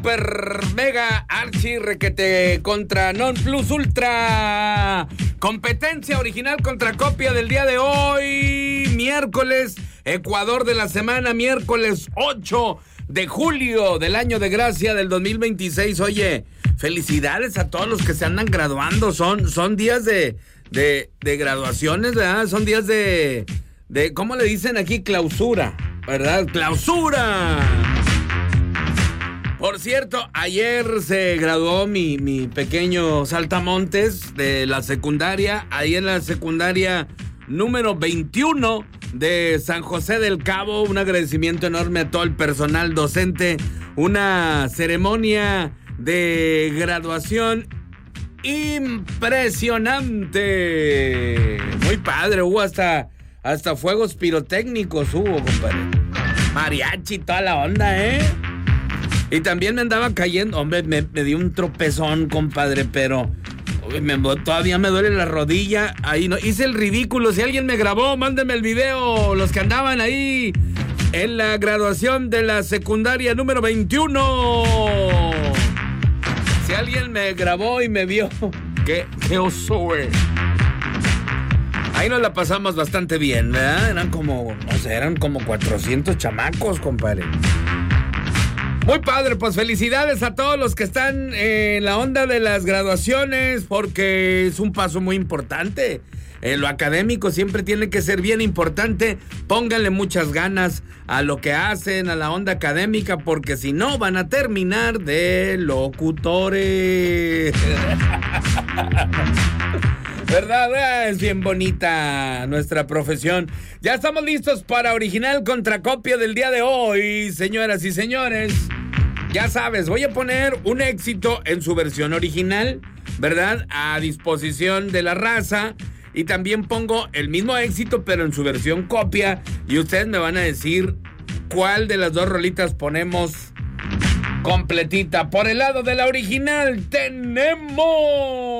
super mega archi requete contra non plus ultra competencia original contra copia del día de hoy, miércoles, Ecuador de la semana, miércoles 8 de julio del año de gracia del 2026. Oye, felicidades a todos los que se andan graduando. Son días de graduaciones, ¿verdad? Son días de ¿cómo le dicen aquí? Clausura, ¿verdad? ¡Clausura! Por cierto, ayer se graduó mi pequeño saltamontes de la secundaria, ahí en la secundaria número 21 de San José del Cabo. Un agradecimiento enorme a todo el personal docente, una ceremonia de graduación impresionante. Muy padre, hubo hasta fuegos pirotécnicos hubo, compadre. Mariachi, toda la onda, ¿eh? Y también me andaba cayendo, hombre, me dio un tropezón, compadre, pero todavía me duele la rodilla. Ahí no, hice el ridículo. Si alguien me grabó, mándenme el video. Los que andaban ahí en la graduación de la secundaria número 21. Si alguien me grabó y me vio, qué oso, güey. Ahí nos la pasamos bastante bien, ¿verdad? Eran como 400 chamacos, compadre. Muy padre, pues felicidades a todos los que están en la onda de las graduaciones, porque es un paso muy importante. Lo académico siempre tiene que ser bien importante. Pónganle muchas ganas a lo que hacen, a la onda académica, porque si no van a terminar de locutores. ¿Verdad? Es bien bonita nuestra profesión. Ya estamos listos para original contra copia del día de hoy, señoras y señores. Ya sabes, voy a poner un éxito en su versión original, ¿verdad? A disposición de la raza. Y también pongo el mismo éxito, pero en su versión copia. Y ustedes me van a decir cuál de las dos rolitas ponemos completita. Por el lado de la original tenemos